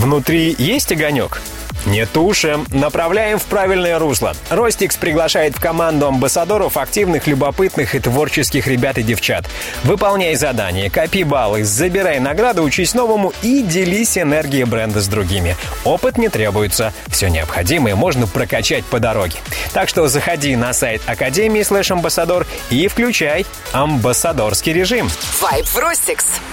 Внутри есть огонек? Не тушим, направляем в правильное русло. Ростикс приглашает в команду амбассадоров активных, любопытных и творческих ребят и девчат. Выполняй задания, копи баллы, забирай награды, учись новому и делись энергией бренда с другими. Опыт не требуется, все необходимое можно прокачать по дороге. Так что заходи на сайт Академии /Амбассадор и включай амбассадорский режим. Вайб в Ростикс.